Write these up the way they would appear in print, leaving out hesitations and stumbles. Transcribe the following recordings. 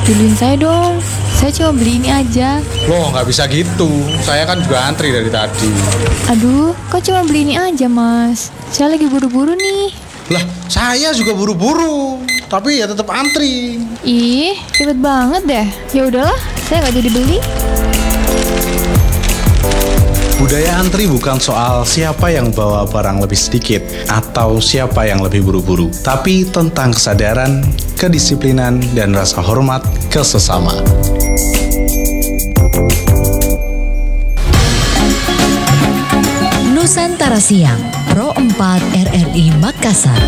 Beliin saya dong. Saya cuma beli ini aja. Loh, nggak bisa gitu. Saya kan juga antri dari tadi. Aduh, kok cuma beli ini aja, Mas? Saya lagi buru-buru nih. Lah, saya juga buru-buru. Tapi ya tetap antri. Ih, ribet banget deh. Ya udahlah, saya nggak jadi beli. Budaya antri bukan soal siapa yang bawa barang lebih sedikit atau siapa yang lebih buru-buru, tapi tentang kesadaran, kedisiplinan, dan rasa hormat ke sesama. Nusantara Siang, Pro 4 RRI Makassar.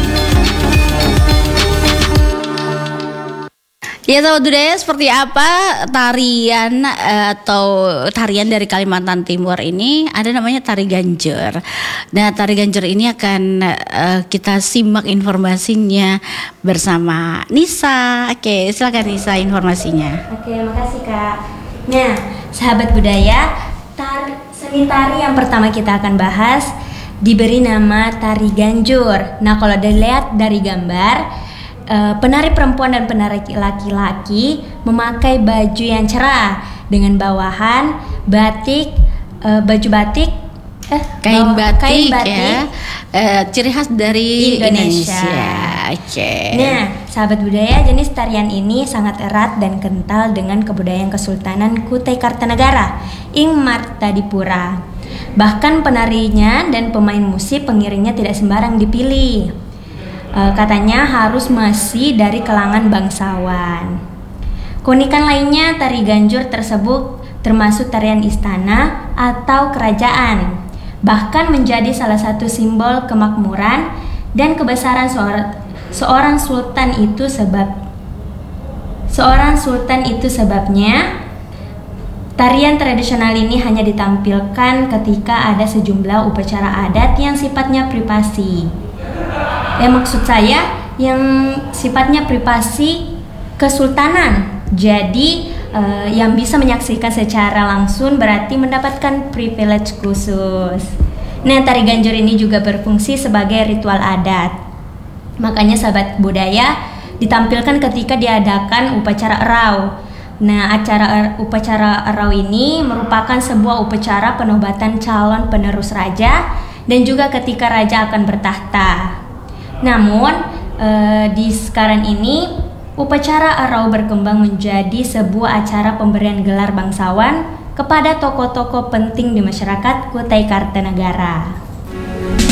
Ya, sahabat budaya, seperti apa tarian atau tarian dari Kalimantan Timur ini? Ada namanya tari Ganjur. Nah, tari Ganjur ini akan kita simak informasinya bersama Nisa. Oke, silakan Nisa informasinya. Oke, makasih Kak. Nah, sahabat budaya, seni tari yang pertama kita akan bahas diberi nama tari Ganjur. Nah, kalau dilihat dari gambar, penari perempuan dan penari laki-laki memakai baju yang cerah dengan bawahan batik, baju batik, kain batik ya, ciri khas dari Indonesia. Oke. Nah, sahabat budaya, jenis tarian ini sangat erat dan kental dengan kebudayaan Kesultanan Kutai Kartanagara, Ing Martadipura. Bahkan penarinya dan pemain musik pengiringnya tidak sembarang dipilih. Katanya harus masih dari kalangan bangsawan. Keunikan lainnya, tari Ganjur tersebut termasuk tarian istana atau kerajaan, bahkan menjadi salah satu simbol kemakmuran dan kebesaran seorang sultan itu sebabnya tarian tradisional ini hanya ditampilkan ketika ada sejumlah upacara adat yang sifatnya privasi. Maksud saya yang sifatnya privasi kesultanan. Jadi yang bisa menyaksikan secara langsung berarti mendapatkan privilege khusus. Nah, tari Ganjur ini juga berfungsi sebagai ritual adat. Makanya sahabat budaya ditampilkan ketika diadakan upacara erau. Nah, upacara erau ini merupakan sebuah upacara penobatan calon penerus raja dan juga ketika raja akan bertahta. Namun di sekarang ini upacara erau berkembang menjadi sebuah acara pemberian gelar bangsawan kepada tokoh-tokoh penting di masyarakat Kutai Kartanagara.